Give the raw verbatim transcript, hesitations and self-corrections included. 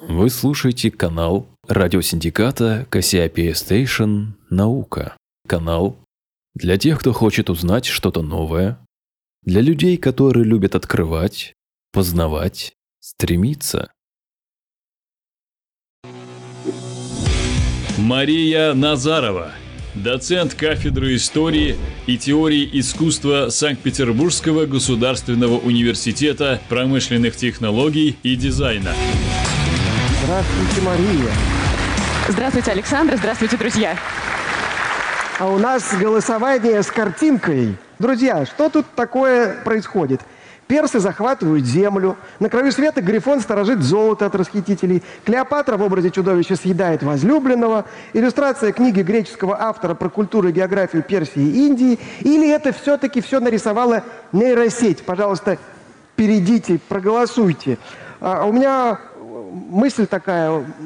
Вы слушаете канал радиосиндиката Кассиопея Стейшн «Наука». Канал для тех, кто хочет узнать что-то новое, для людей, которые любят открывать, познавать, стремиться. Мария Назарова, доцент кафедры истории и теории искусства Санкт-Петербургского государственного университета промышленных технологий и дизайна. Здравствуйте, Мария. Здравствуйте, Александр. Здравствуйте, друзья. А у нас голосование с картинкой. Друзья, что тут такое происходит? Персы захватывают землю. На краю света Грифон сторожит золото от расхитителей. Клеопатра в образе чудовища съедает возлюбленного. Иллюстрация книги греческого автора про культуру и географию Персии и Индии. Или это все-таки все нарисовала нейросеть? Пожалуйста, перейдите, проголосуйте. А у меня мысль такая.